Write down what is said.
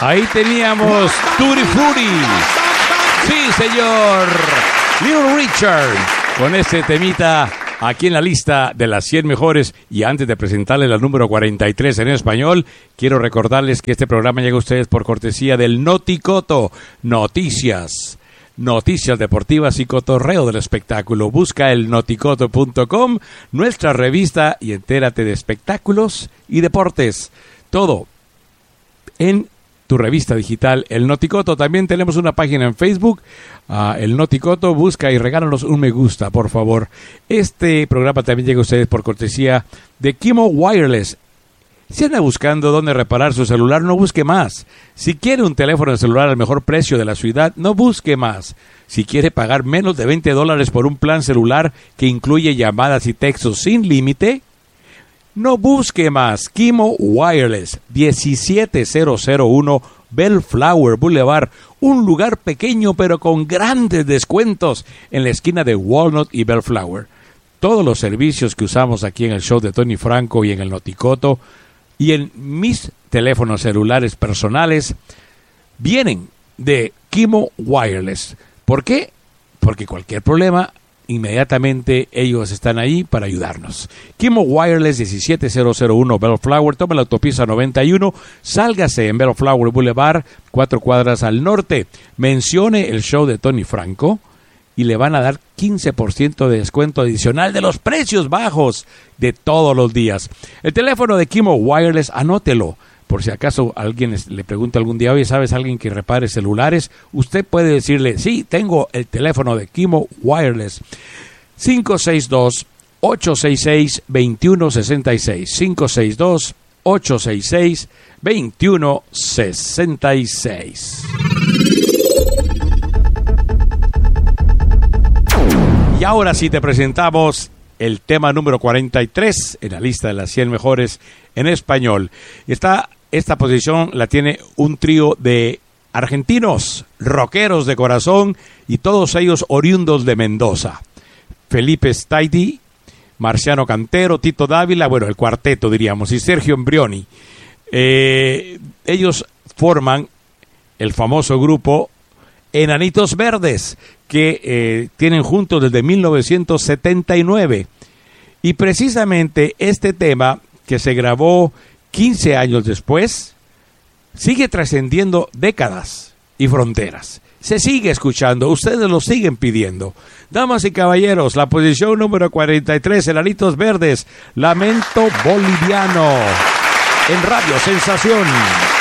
Ahí teníamos Tutti Frutti. Sí, señor. Little Richard. Con este temita aquí en la lista de las 100 mejores. Y antes de presentarles la número 43 en español, quiero recordarles que este programa llega a ustedes por cortesía del Noticoto. Noticias deportivas y cotorreo del espectáculo. Busca el noticoto.com, nuestra revista, y entérate de espectáculos y deportes. Todo en tu revista digital, el Noticoto. También tenemos una página en Facebook, el Noticoto. Busca y regálanos un me gusta, por favor. Este programa también llega a ustedes por cortesía de Kimo Wireless. Si anda buscando dónde reparar su celular, no busque más. Si quiere un teléfono de celular al mejor precio de la ciudad, no busque más. Si quiere pagar menos de $20 por un plan celular que incluye llamadas y textos sin límite, no busque más. Kimo Wireless, 17001 Bellflower Boulevard, un lugar pequeño pero con grandes descuentos en la esquina de Walnut y Bellflower. Todos los servicios que usamos aquí en el show de Tony Franco y en el Noticoto y en mis teléfonos celulares personales vienen de Kimo Wireless. ¿Por qué? Porque cualquier problema, inmediatamente ellos están ahí para ayudarnos. Kimo Wireless, 17001 Bellflower. Toma la autopista 91, sálgase en Bellflower Boulevard, 4 cuadras al norte. Mencione el show de Tony Franco y le van a dar 15% de descuento adicional de los precios bajos de todos los días. El teléfono de Kimo Wireless, anótelo. Por si acaso alguien le pregunta algún día, oye, ¿sabes alguien que repare celulares? Usted puede decirle, sí, tengo el teléfono de Kimo Wireless. 562-866-2166. 562-866-2166. Y ahora sí te presentamos el tema número 43 en la lista de las 100 mejores en español. Esta posición la tiene un trío de argentinos, rockeros de corazón, y todos ellos oriundos de Mendoza. Felipe Staiti, Marciano Cantero, Tito Dávila, bueno, el cuarteto diríamos, y Sergio Embrioni. Ellos forman el famoso grupo Enanitos Verdes, que tienen juntos desde 1979. Y precisamente este tema, que se grabó 15 años después, sigue trascendiendo décadas y fronteras. Se sigue escuchando, ustedes lo siguen pidiendo. Damas y caballeros, la posición número 43, Enanitos Verdes, Lamento Boliviano, en Radio Sensación.